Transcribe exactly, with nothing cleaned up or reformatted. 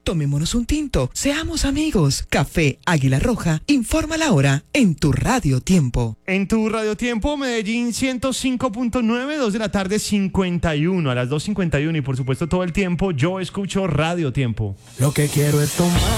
Tomémonos un tinto, seamos amigos. Café Águila Roja, informa la hora en tu Radio Tiempo. En tu Radio Tiempo, Medellín ciento cinco punto nueve, dos de la tarde cincuenta y uno, a las dos cincuenta y uno y por supuesto todo el tiempo yo escucho Radio Tiempo. Lo que quiero es tomar